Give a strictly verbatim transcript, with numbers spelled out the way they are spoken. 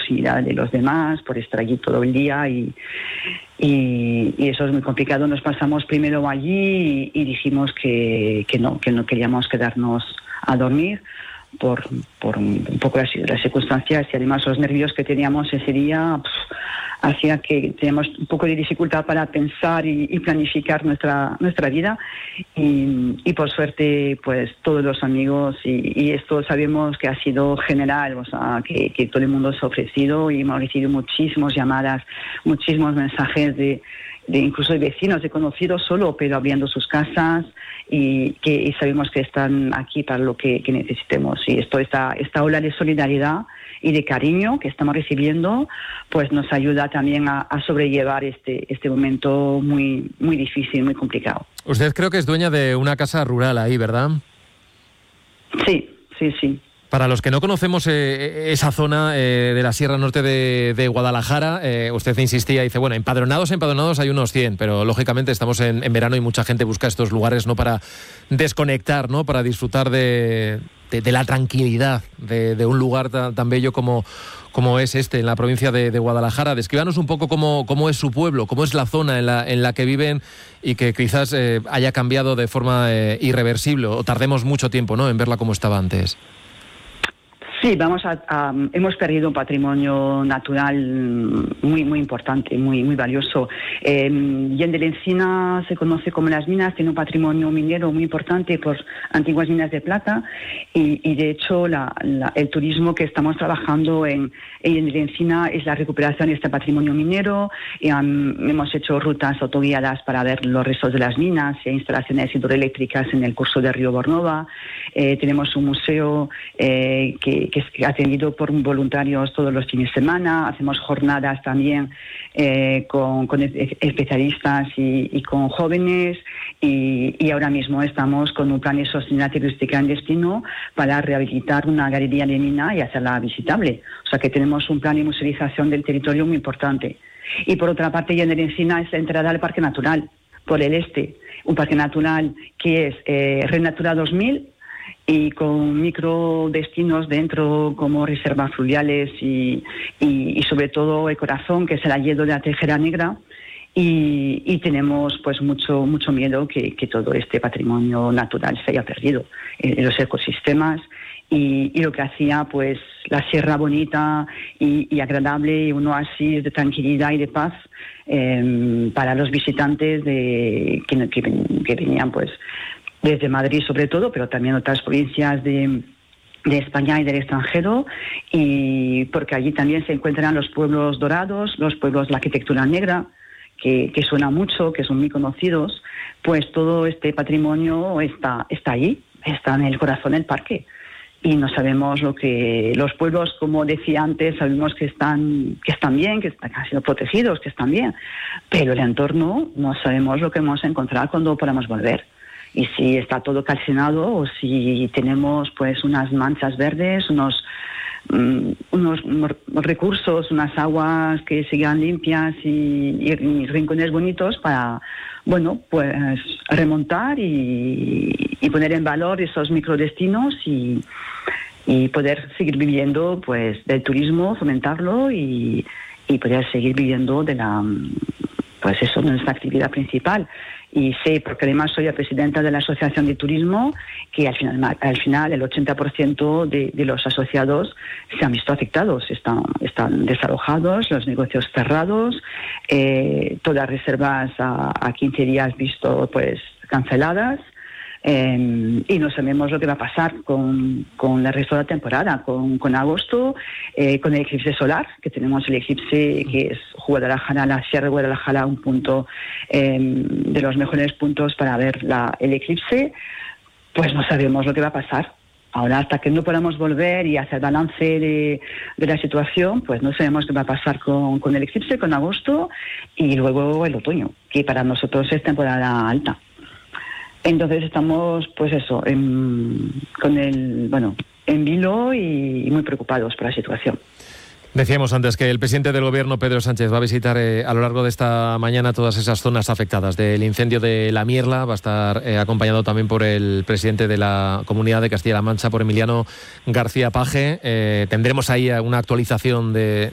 proximidad de los demás, por estar allí todo el día y, y, y eso es muy complicado. Nos pasamos primero allí y, y dijimos que, que no, que no queríamos quedarnos a dormir por, por un poco las, las circunstancias y además los nervios que teníamos ese día pff, hacía que teníamos un poco de dificultad para pensar y, y planificar nuestra nuestra vida y, y por suerte pues todos los amigos y, y esto sabemos que ha sido general, o sea que, que todo el mundo se ha ofrecido y hemos recibido muchísimas llamadas, muchísimos mensajes de de incluso de vecinos, de conocidos solo, pero abriendo sus casas y que y sabemos que están aquí para lo que, que necesitemos. Y esto, esta, esta ola de solidaridad y de cariño que estamos recibiendo, pues nos ayuda también a, a sobrellevar este, este momento muy, muy difícil, muy complicado. Usted creo que es dueña de una casa rural ahí, ¿verdad? Sí, sí, sí. Para los que no conocemos eh, esa zona eh, de la Sierra Norte de, de Guadalajara, eh, usted insistía y dice, bueno, empadronados, empadronados hay unos cien, pero lógicamente estamos en, en verano y mucha gente busca estos lugares no para desconectar, ¿no? Para disfrutar de, de, de la tranquilidad de, de un lugar tan, tan bello como, como es este, en la provincia de, de Guadalajara. Descríbanos un poco cómo, cómo es su pueblo, cómo es la zona en la, en la que viven y que quizás eh, haya cambiado de forma eh, irreversible o tardemos mucho tiempo, ¿no?, en verla como estaba antes. Sí, vamos a, a, hemos perdido un patrimonio natural muy muy importante, muy muy valioso. Eh, Llen de la Encina se conoce como las minas, tiene un patrimonio minero muy importante por antiguas minas de plata y, y de hecho la, la, el turismo que estamos trabajando en, en Llen de la Encina es la recuperación de este patrimonio minero. Y, um, hemos hecho rutas autoguiadas para ver los restos de las minas e instalaciones hidroeléctricas en el curso del río Bornova. Eh, tenemos un museo eh, que que es atendido por voluntarios todos los fines de semana. Hacemos jornadas también eh, con, con especialistas y, y con jóvenes y, y ahora mismo estamos con un plan de sostenibilidad turística en destino para rehabilitar una galería de mina y hacerla visitable. O sea que tenemos un plan de musealización del territorio muy importante. Y por otra parte, Llen de la Encina es la entrada al Parque Natural por el este, un parque natural que es eh, Red Natura dos mil y con microdestinos dentro como reservas fluviales y, y, y sobre todo el corazón, que es el hayedo de la Tejera Negra. Y, y tenemos pues mucho mucho miedo que, que todo este patrimonio natural se haya perdido en, en los ecosistemas y, y lo que hacía pues la sierra bonita y, y agradable y un oasis de tranquilidad y de paz eh, para los visitantes de que, que, que venían pues desde Madrid sobre todo, pero también otras provincias de, de España y del extranjero, y porque allí también se encuentran los pueblos dorados, los pueblos de la arquitectura negra, que, que suena mucho, que son muy conocidos. Pues todo este patrimonio está, está allí, está en el corazón del parque. Y no sabemos lo que los pueblos, como decía antes, sabemos que están que están bien, que están, que han sido protegidos, que están bien, pero el entorno no sabemos lo que vamos a encontrar cuando podamos volver. Y si está todo calcinado o si tenemos pues unas manchas verdes, unos um, unos recursos, unas aguas que sigan limpias y, y, y rincones bonitos para, bueno, pues remontar y, y poner en valor esos microdestinos y, y poder seguir viviendo pues del turismo, fomentarlo y, y poder seguir viviendo de la, pues eso, de nuestra actividad principal. Y sé, porque además soy la presidenta de la Asociación de Turismo, que al final, al final el ochenta por ciento de, de los asociados se han visto afectados, están, están desalojados, los negocios cerrados, eh, todas reservas a, a quince días visto pues canceladas. Eh, y no sabemos lo que va a pasar con, con el resto de la temporada, con, con agosto, eh, con el eclipse solar, que tenemos el eclipse que es Guadalajara, la Sierra de Guadalajara, un punto eh, de los mejores puntos para ver la, el eclipse. Pues no sabemos lo que va a pasar. Ahora, hasta que no podamos volver y hacer balance de, de la situación, pues no sabemos qué va a pasar con, con el eclipse, con agosto y luego el otoño, que para nosotros es temporada alta. Entonces estamos, pues eso, en, con el, bueno, en vilo y, y muy preocupados por la situación. Decíamos antes que el presidente del Gobierno, Pedro Sánchez, va a visitar eh, a lo largo de esta mañana todas esas zonas afectadas del incendio de La Mierla. Va a estar eh, acompañado también por el presidente de la Comunidad de Castilla-La Mancha, por Emiliano García Paje. Eh, tendremos ahí una actualización de,